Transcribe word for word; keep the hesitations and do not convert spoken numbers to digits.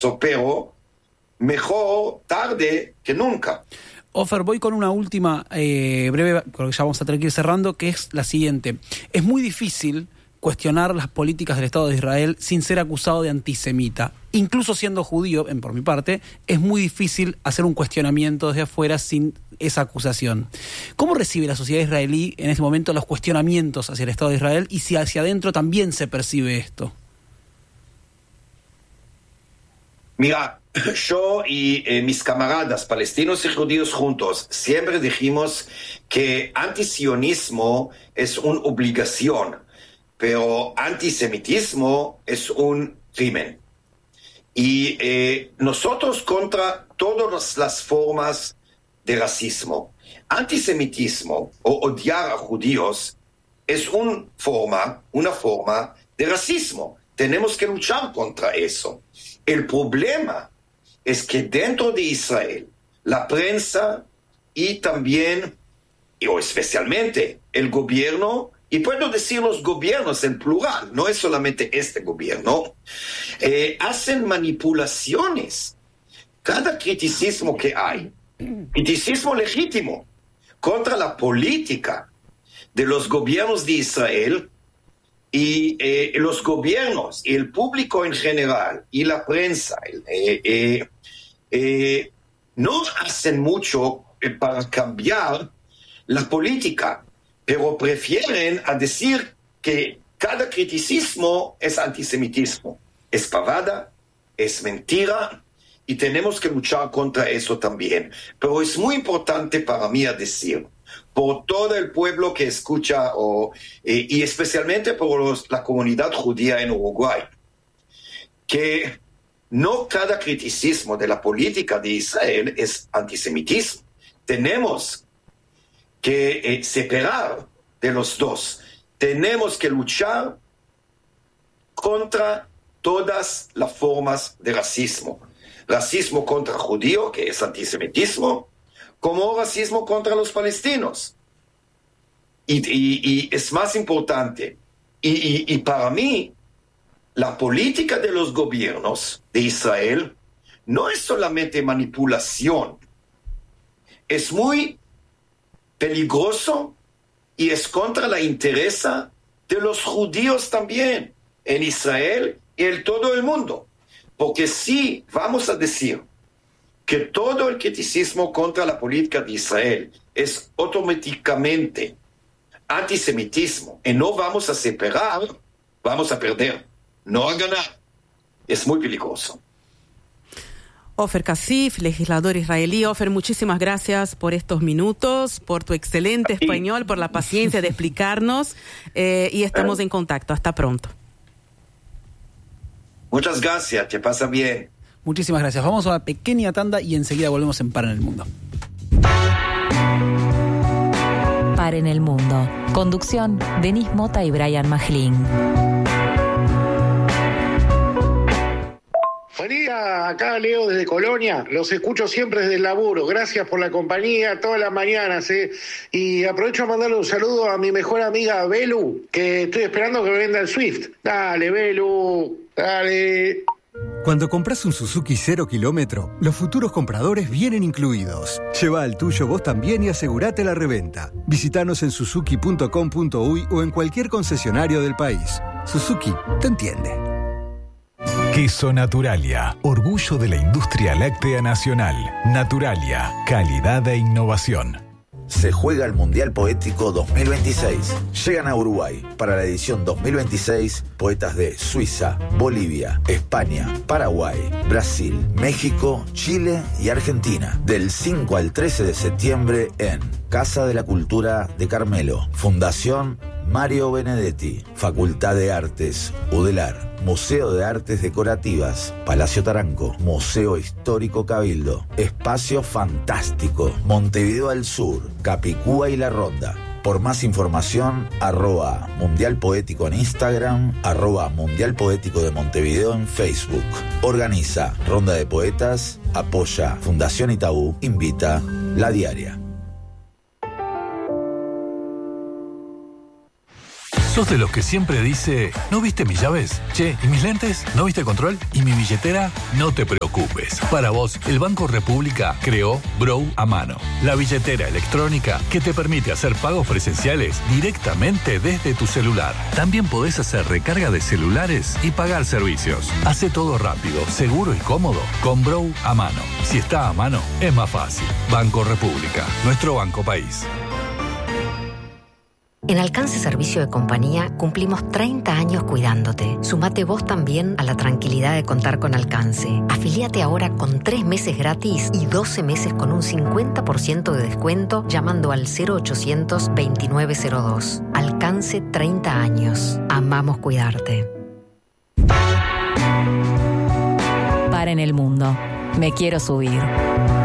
pero mejor tarde que nunca. Ofer, voy con una última eh, breve, creo que ya vamos a tener que ir cerrando, que es la siguiente. Es muy difícil cuestionar las políticas del Estado de Israel sin ser acusado de antisemita. Incluso siendo judío, en, por mi parte, es muy difícil hacer un cuestionamiento desde afuera sin esa acusación. ¿Cómo recibe la sociedad israelí en este momento los cuestionamientos hacia el Estado de Israel y si hacia adentro también se percibe esto? Mira, yo y eh, mis camaradas palestinos y judíos juntos siempre dijimos que antisionismo es una obligación, pero antisemitismo es un crimen. Y eh, nosotros contra todas las formas de racismo. Antisemitismo o odiar a judíos es un forma, una forma de racismo. Tenemos que luchar contra eso. El problema es que dentro de Israel, la prensa y también, o especialmente, el gobierno, y puedo decir los gobiernos en plural, no es solamente este gobierno, eh, hacen manipulaciones. Cada criticismo que hay, criticismo legítimo contra la política de los gobiernos de Israel, y eh, los gobiernos y el público en general y la prensa eh, eh, eh, no hacen mucho eh, para cambiar la política, pero prefieren a decir que cada criticismo es antisemitismo, es pavada, es mentira, y tenemos que luchar contra eso también. Pero es muy importante para mí a decir, por todo el pueblo que escucha, o, eh, y especialmente por los, la comunidad judía en Uruguay, que no cada criticismo de la política de Israel es antisemitismo. Tenemos que eh, separar de los dos. Tenemos que luchar contra todas las formas de racismo. Racismo contra judío, que es antisemitismo, como racismo contra los palestinos. Y, y, y es más importante, y, y, y para mí, la política de los gobiernos de Israel no es solamente manipulación, es muy peligroso y es contra la interés de los judíos también, en Israel y en todo el mundo. Porque si vamos a decir que todo el criticismo contra la política de Israel es automáticamente antisemitismo y no vamos a separar, vamos a perder, no a ganar. Es muy peligroso. Ofer Kasif, legislador israelí. Ofer, muchísimas gracias por estos minutos, por tu excelente español, por la paciencia de explicarnos eh, y estamos en contacto. Hasta pronto. Muchas gracias, te pasa bien. Muchísimas gracias. Vamos a una pequeña tanda y enseguida volvemos en Para en el Mundo. Para en el Mundo. Conducción, Denis Mota y Brian Majlin. Buen día, acá Leo desde Colonia, los escucho siempre desde el laburo, gracias por la compañía todas las mañanas, ¿eh? Y aprovecho a mandarle un saludo a mi mejor amiga Belu, que estoy esperando que me venda el Swift. Dale, Belu, dale. Cuando compras un Suzuki cero kilómetro, los futuros compradores vienen incluidos. Lleva al tuyo vos también y asegurate la reventa. Visítanos en suzuki punto com punto uy o en cualquier concesionario del país. Suzuki te entiende. Queso Naturalia, orgullo de la industria láctea nacional. Naturalia, calidad e innovación. Se juega el Mundial Poético dos mil veintiséis. Llegan a Uruguay para la edición dos mil veintiséis poetas de Suiza, Bolivia, España, Paraguay, Brasil, México, Chile y Argentina. Del cinco al trece de septiembre en Casa de la Cultura de Carmelo. Fundación Mario Benedetti. Facultad de Artes, UDELAR. Museo de Artes Decorativas, Palacio Taranco, Museo Histórico Cabildo, Espacio Fantástico, Montevideo al Sur, Capicúa y La Ronda. Por más información, arroba Mundial Poético en Instagram, arroba Mundial Poético de Montevideo en Facebook. Organiza Ronda de Poetas, apoya Fundación Itaú, invita La Diaria. ¿Sos de los que siempre dice, ¿no viste mis llaves? Che, ¿y mis lentes? ¿No viste el control? ¿Y mi billetera? No te preocupes. Para vos, el Banco República creó Brow a mano, la billetera electrónica que te permite hacer pagos presenciales directamente desde tu celular. También podés hacer recarga de celulares y pagar servicios. Hace todo rápido, seguro y cómodo con Brow a mano. Si está a mano, es más fácil. Banco República, nuestro banco país. En Alcance Servicio de Compañía cumplimos treinta años cuidándote. Sumate vos también a la tranquilidad de contar con Alcance. Afiliate ahora con tres meses gratis y doce meses con un cincuenta por ciento de descuento llamando al cero ochocientos veintinueve cero dos. Alcance treinta años. Amamos cuidarte. Para en el mundo. Me quiero subir.